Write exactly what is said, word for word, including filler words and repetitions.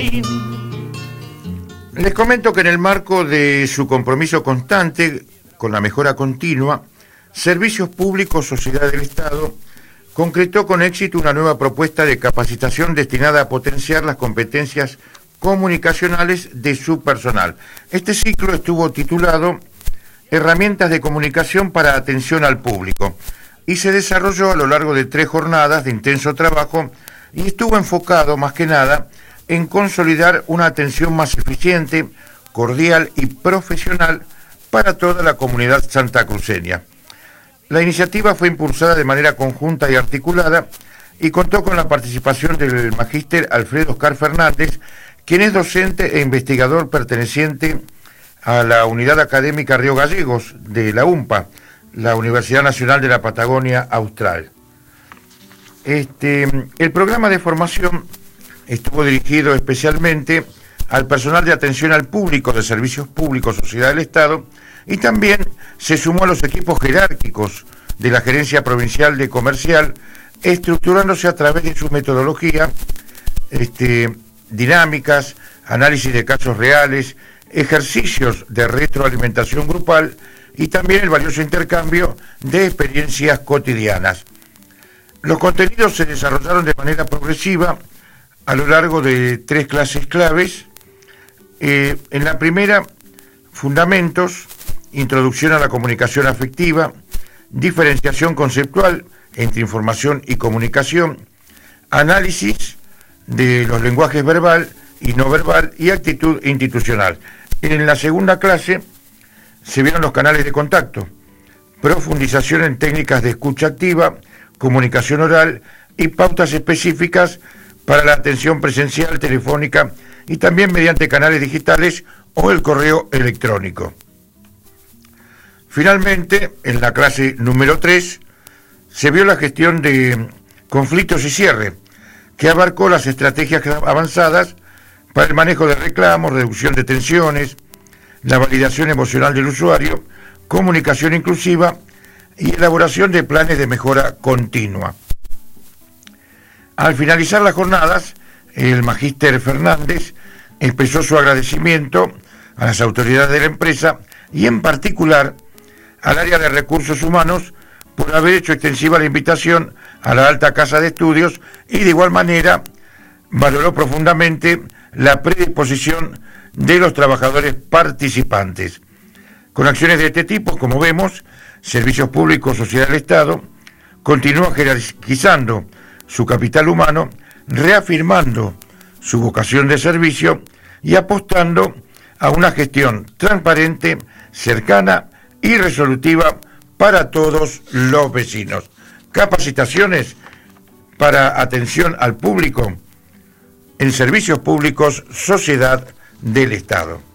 Les comento que en el marco de su compromiso constante con la mejora continua, Servicios Públicos Sociedad del Estado concretó con éxito una nueva propuesta de capacitación destinada a potenciar las competencias comunicacionales de su personal. Este ciclo estuvo titulado Herramientas de comunicación para atención al público y se desarrolló a lo largo de tres jornadas de intenso trabajo y estuvo enfocado más que nada en consolidar una atención más eficiente, cordial y profesional para toda la comunidad santacruceña. La iniciativa fue impulsada de manera conjunta y articulada y contó con la participación del magíster Alfredo Oscar Fernández, quien es docente e investigador perteneciente a la Unidad Académica Río Gallegos de la U M P A, la Universidad Nacional de la Patagonia Austral. Este, el programa de formación estuvo dirigido especialmente al personal de atención al público de Servicios Públicos Sociedad del Estado y también se sumó a los equipos jerárquicos de la Gerencia Provincial de Comercial, estructurándose a través de su metodología, este, dinámicas, análisis de casos reales, ejercicios de retroalimentación grupal y también el valioso intercambio de experiencias cotidianas. Los contenidos se desarrollaron de manera progresiva a lo largo de tres clases claves. Eh, en la primera, fundamentos, introducción a la comunicación afectiva, diferenciación conceptual entre información y comunicación, análisis de los lenguajes verbal y no verbal y actitud institucional. En la segunda clase se vieron los canales de contacto, profundización en técnicas de escucha activa, comunicación oral y pautas específicas para la atención presencial, telefónica y también mediante canales digitales o el correo electrónico. Finalmente, en la clase número tres, se vio la gestión de conflictos y cierre, que abarcó las estrategias avanzadas para el manejo de reclamos, reducción de tensiones, la validación emocional del usuario, comunicación inclusiva y elaboración de planes de mejora continua. Al finalizar las jornadas, el magíster Fernández expresó su agradecimiento a las autoridades de la empresa y en particular al área de recursos humanos por haber hecho extensiva la invitación a la alta casa de estudios y de igual manera valoró profundamente la predisposición de los trabajadores participantes. Con acciones de este tipo, como vemos, Servicios Públicos Sociedad del Estado continúa jerarquizando su capital humano, reafirmando su vocación de servicio y apostando a una gestión transparente, cercana y resolutiva para todos los vecinos. Capacitaciones para atención al público en Servicios Públicos Sociedad del Estado.